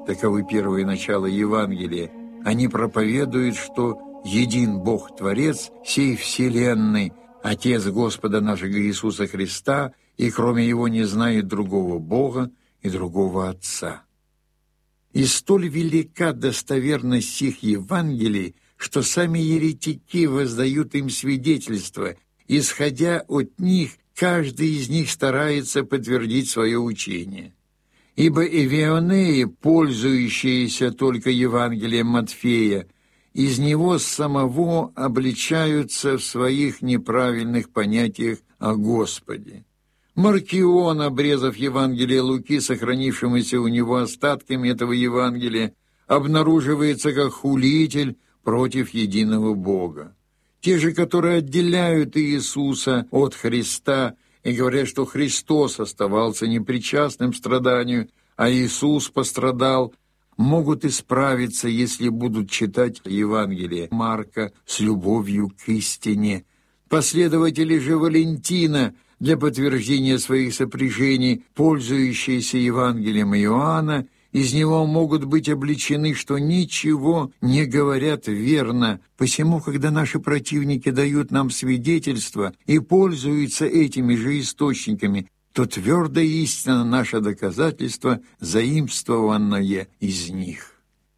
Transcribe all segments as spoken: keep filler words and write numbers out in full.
таковы первые начала Евангелия, они проповедуют, что един Бог-творец сей вселенной, Отец Господа нашего Иисуса Христа, и кроме Его не знает другого Бога и другого Отца. И столь велика достоверность сих Евангелий, что сами еретики воздают им свидетельство, исходя от них, каждый из них старается подтвердить свое учение. Ибо эвеонеи, пользующиеся только Евангелием Матфея, из него самого обличаются в своих неправильных понятиях о Господе. Маркион, обрезав Евангелие Луки, сохранившимися у него остатками этого Евангелия, обнаруживается как хулитель против единого Бога. Те же, которые отделяют Иисуса от Христа и говорят, что Христос оставался непричастным страданию, а Иисус пострадал, могут исправиться, если будут читать Евангелие Марка с любовью к истине. Последователи же Валентина, для подтверждения своих сопряжений, пользующиеся Евангелием Иоанна, из него могут быть обличены, что ничего не говорят верно. Посему, когда наши противники дают нам свидетельства и пользуются этими же источниками, то твердая истина наше доказательство, заимствованное из них.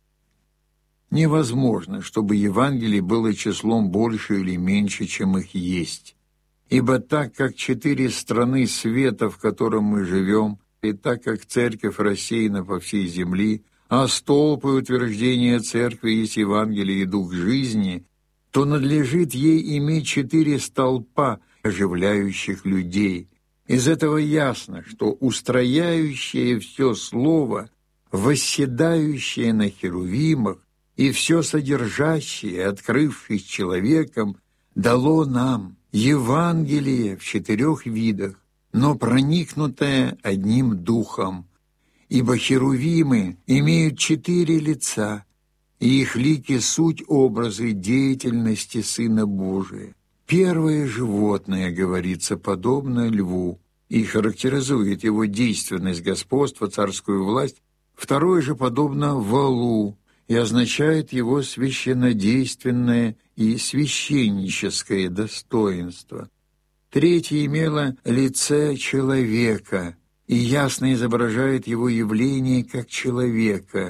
Невозможно, чтобы Евангелие было числом больше или меньше, чем их есть. Ибо так как четыре страны света, в котором мы живем, и так как церковь рассеяна по всей земле, а столб и утверждение церкви есть Евангелие и дух жизни, то надлежит ей иметь четыре столпа, оживляющих людей. Из этого ясно, что устрояющее все слово, восседающее на херувимах и все содержащее, открывшись человеком, дало нам Евангелие в четырех видах, но проникнутое одним духом. Ибо херувимы имеют четыре лица, и их лики — суть образы деятельности Сына Божия. Первое животное, говорится, подобно льву, и характеризует его действенность, господство, царскую власть. Второе же подобно волу, и означает его священнодейственное и священническое достоинство. Третье имело лице человека и ясно изображает его явление как человека.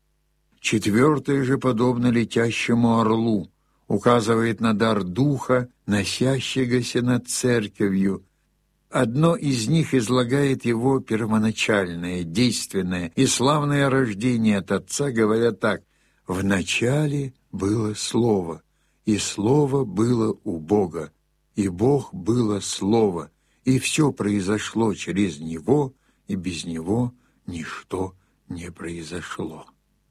Четвертое же подобно летящему орлу, указывает на дар духа, носящегося над церковью. Одно из них излагает его первоначальное, действенное и славное рождение от Отца, говоря так: «В начале было Слово, и Слово было у Бога, и Бог было Слово, и все произошло через Него, и без Него ничто не произошло».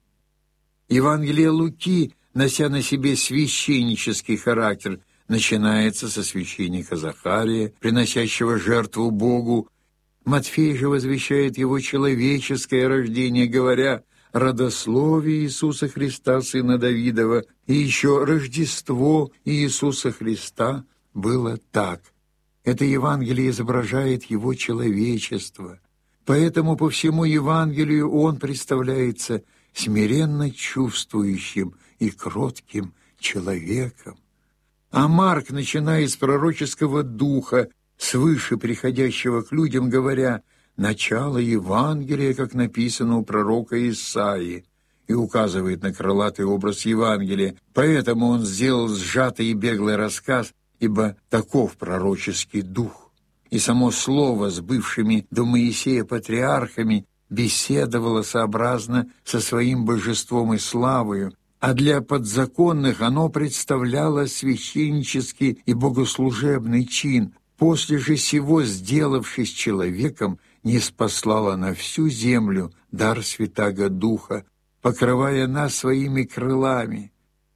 Евангелие Луки, нося на себе священнический характер, начинается со священника Захария, приносящего жертву Богу. Матфей же возвещает его человеческое рождение, говоря: «Родословие Иисуса Христа, сына Давидова», и еще Рождество Иисуса Христа было так. Это Евангелие изображает его человечество. Поэтому по всему Евангелию он представляется смиренно чувствующим и кротким человеком. А Марк начинает с пророческого духа, свыше приходящего к людям, говоря: «Начало Евангелия, как написано у пророка Исаии», и указывает на крылатый образ Евангелия. Поэтому он сделал сжатый и беглый рассказ, ибо таков пророческий дух. И само слово с бывшими до Моисея патриархами беседовало сообразно со своим божеством и славою, а для подзаконных оно представляло священнический и богослужебный чин. После же сего, сделавшись человеком, ниспослала на всю землю дар Святаго Духа, покрывая нас своими крылами.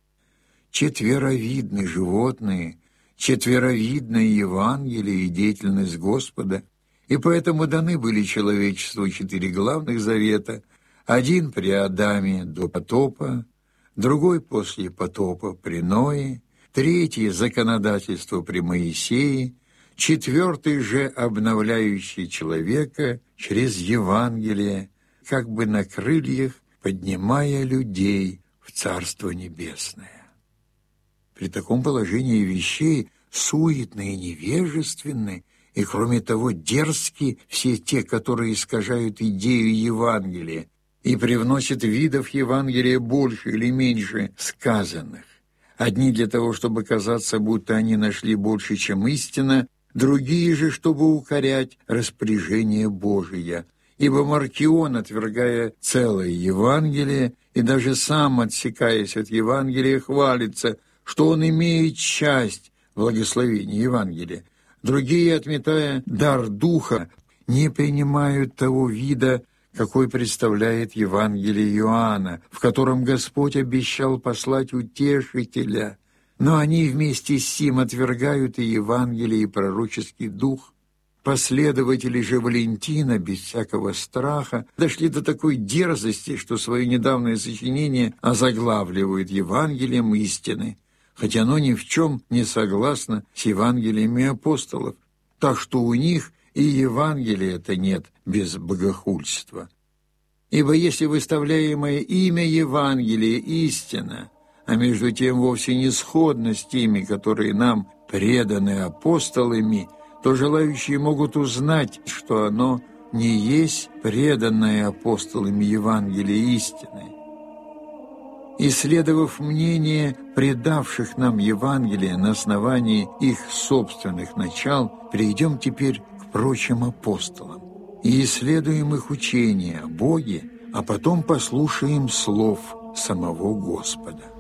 Четверовидны животные, четверовидное Евангелие и деятельность Господа, и поэтому даны были человечеству четыре главных завета: один при Адаме до потопа, другой после потопа при Ное, третий — законодательство при Моисее, четвертый же обновляющий человека через Евангелие, как бы на крыльях поднимая людей в Царство Небесное. При таком положении вещей суетны и невежественны, и, кроме того, дерзки все те, которые искажают идею Евангелия и привносят видов Евангелия больше или меньше сказанных. Одни для того, чтобы казаться, будто они нашли больше, чем истина, другие же, чтобы укорять распоряжение Божие. Ибо Маркион, отвергая целое Евангелие и даже сам, отсекаясь от Евангелия, хвалится, что он имеет часть в благословении Евангелия. Другие, отметая дар Духа, не принимают того вида, какой представляет Евангелие Иоанна, в котором Господь обещал послать Утешителя. Но они вместе с сим отвергают и Евангелие, и пророческий дух. Последователи же Валентина, без всякого страха, дошли до такой дерзости, что свое недавнее сочинение озаглавливают Евангелием истины, хотя оно ни в чем не согласно с Евангелиями апостолов, так что у них и Евангелия-то нет без богохульства. Ибо если выставляемое имя Евангелия истина, а между тем вовсе не сходно с теми, которые нам преданы апостолами, то желающие могут узнать, что оно не есть преданное апостолами Евангелие истины. Исследовав мнение предавших нам Евангелие на основании их собственных начал, перейдем теперь к прочим апостолам и исследуем их учение о Боге, а потом послушаем слов самого Господа.